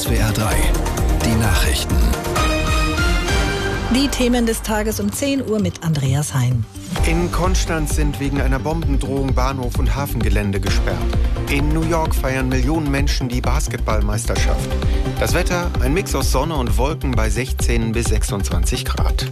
SWR 3, die Nachrichten. Die Themen des Tages um 10 Uhr mit Andreas Hein. In Konstanz sind wegen einer Bombendrohung Bahnhof und Hafengelände gesperrt. In New York feiern Millionen Menschen die Basketballmeisterschaft. Das Wetter, ein Mix aus Sonne und Wolken bei 16 bis 26 Grad.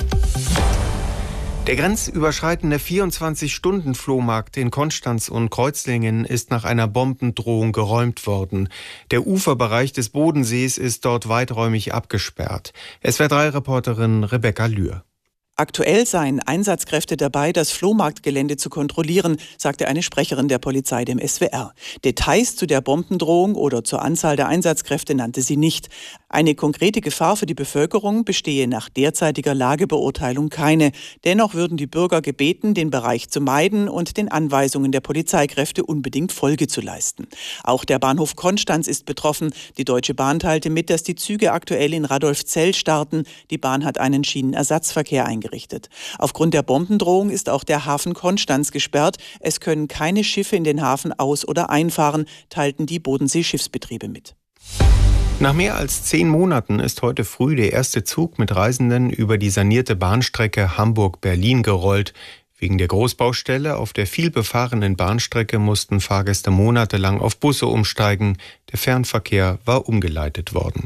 Der grenzüberschreitende 24-Stunden-Flohmarkt in Konstanz und Kreuzlingen ist nach einer Bombendrohung geräumt worden. Der Uferbereich des Bodensees ist dort weiträumig abgesperrt. SWR3-Reporterin Rebecca Lühr. Aktuell seien Einsatzkräfte dabei, das Flohmarktgelände zu kontrollieren, sagte eine Sprecherin der Polizei dem SWR. Details zu der Bombendrohung oder zur Anzahl der Einsatzkräfte nannte sie nicht. Eine konkrete Gefahr für die Bevölkerung bestehe nach derzeitiger Lagebeurteilung keine. Dennoch würden die Bürger gebeten, den Bereich zu meiden und den Anweisungen der Polizeikräfte unbedingt Folge zu leisten. Auch der Bahnhof Konstanz ist betroffen. Die Deutsche Bahn teilte mit, dass die Züge aktuell in Radolfzell starten. Die Bahn hat einen Schienenersatzverkehr eingerichtet. Aufgrund der Bombendrohung ist auch der Hafen Konstanz gesperrt. Es können keine Schiffe in den Hafen aus- oder einfahren, teilten die Bodensee-Schiffsbetriebe mit. Nach mehr als 10 Monaten ist heute früh der erste Zug mit Reisenden über die sanierte Bahnstrecke Hamburg-Berlin gerollt. Wegen der Großbaustelle auf der vielbefahrenen Bahnstrecke mussten Fahrgäste monatelang auf Busse umsteigen. Der Fernverkehr war umgeleitet worden.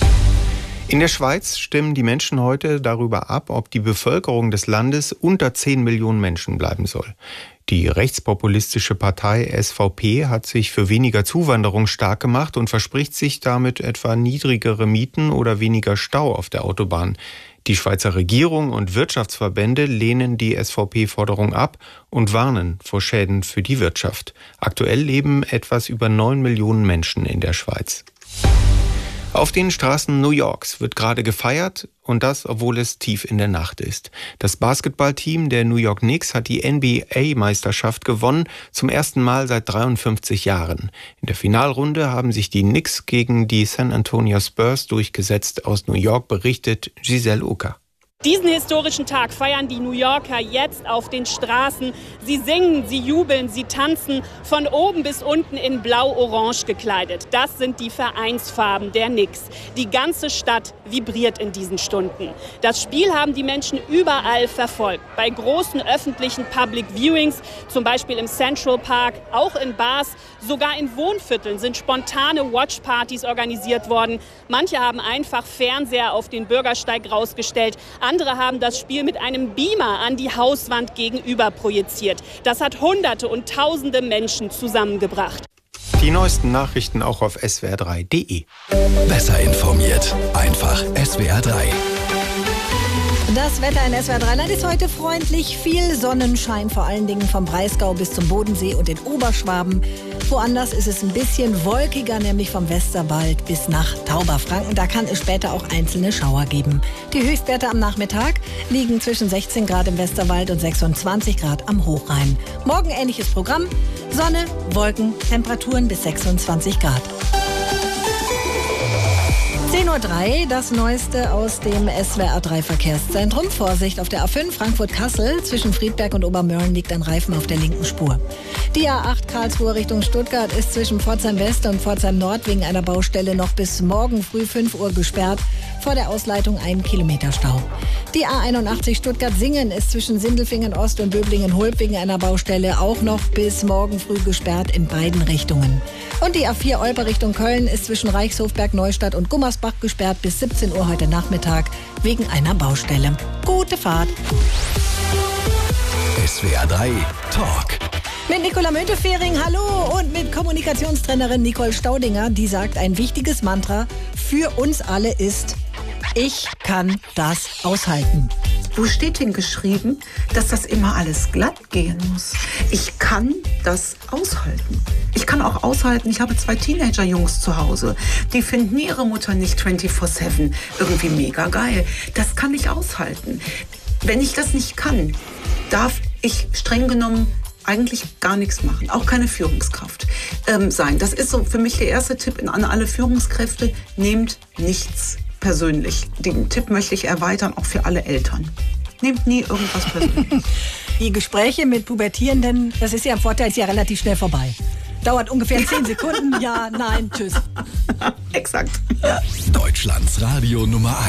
In der Schweiz stimmen die Menschen heute darüber ab, ob die Bevölkerung des Landes unter 10 Millionen Menschen bleiben soll. Die rechtspopulistische Partei SVP hat sich für weniger Zuwanderung stark gemacht und verspricht sich damit etwa niedrigere Mieten oder weniger Stau auf der Autobahn. Die Schweizer Regierung und Wirtschaftsverbände lehnen die SVP-Forderung ab und warnen vor Schäden für die Wirtschaft. Aktuell leben etwas über 9 Millionen Menschen in der Schweiz. Auf den Straßen New Yorks wird gerade gefeiert und das, obwohl es tief in der Nacht ist. Das Basketballteam der New York Knicks hat die NBA-Meisterschaft gewonnen, zum ersten Mal seit 53 Jahren. In der Finalrunde haben sich die Knicks gegen die San Antonio Spurs durchgesetzt. Aus New York berichtet Giselle Ucker. Diesen historischen Tag feiern die New Yorker jetzt auf den Straßen. Sie singen, sie jubeln, sie tanzen, von oben bis unten in blau-orange gekleidet. Das sind die Vereinsfarben der Knicks. Die ganze Stadt vibriert in diesen Stunden. Das Spiel haben die Menschen überall verfolgt. Bei großen öffentlichen Public Viewings, zum Beispiel im Central Park, auch in Bars, sogar in Wohnvierteln sind spontane Watchpartys organisiert worden. Manche haben einfach Fernseher auf den Bürgersteig rausgestellt. Andere haben das Spiel mit einem Beamer an die Hauswand gegenüber projiziert. Das hat Hunderte und Tausende Menschen zusammengebracht. Die neuesten Nachrichten auch auf swr3.de. Besser informiert, einfach SWR 3. Das Wetter in SWR 3 ist heute freundlich. Viel Sonnenschein, vor allen Dingen vom Breisgau bis zum Bodensee und in Oberschwaben. Woanders ist es ein bisschen wolkiger, nämlich vom Westerwald bis nach Tauberfranken. Da kann es später auch einzelne Schauer geben. Die Höchstwerte am Nachmittag liegen zwischen 16 Grad im Westerwald und 26 Grad am Hochrhein. Morgen ähnliches Programm. Sonne, Wolken, Temperaturen bis 26 Grad. 10.03 Uhr, das Neueste aus dem SWR3 Verkehrszentrum. Vorsicht auf der A5 Frankfurt-Kassel. Zwischen Friedberg und Obermörlen liegt ein Reifen auf der linken Spur. Die A8 Karlsruhe Richtung Stuttgart ist zwischen Pforzheim West und Pforzheim Nord wegen einer Baustelle noch bis morgen früh 5 Uhr gesperrt. Vor der Ausleitung 1 Kilometer Stau. Die A81 Stuttgart-Singen ist zwischen Sindelfingen Ost und Böblingen-Hulb wegen einer Baustelle auch noch bis morgen früh gesperrt in beiden Richtungen. Und die A4 Olpe Richtung Köln ist zwischen Reichshofberg, Neustadt und Gummersbach gesperrt bis 17 Uhr heute Nachmittag wegen einer Baustelle. Gute Fahrt. SWR 3 Talk. Mit Nicola Müntefering, hallo, und mit Kommunikationstrainerin Nicole Staudinger, die sagt, ein wichtiges Mantra für uns alle ist: Ich kann das aushalten. Wo steht denn geschrieben, dass das immer alles glatt gehen muss? Ich kann das aushalten. Ich kann auch aushalten, ich habe 2 Teenager-Jungs zu Hause. Die finden ihre Mutter nicht 24/7 irgendwie mega geil. Das kann ich aushalten. Wenn ich das nicht kann, darf ich streng genommen eigentlich gar nichts machen, auch keine Führungskraft sein. Das ist so für mich der erste Tipp an alle Führungskräfte: Nehmt nichts persönlich. Den Tipp möchte ich erweitern, auch für alle Eltern. Nehmt nie irgendwas persönlich. Die Gespräche mit Pubertierenden, das ist ja ein Vorteil, ist ja relativ schnell vorbei. Dauert ungefähr 10 Sekunden. Ja, nein, tschüss. Exakt. Deutschlands Radio Nummer 1.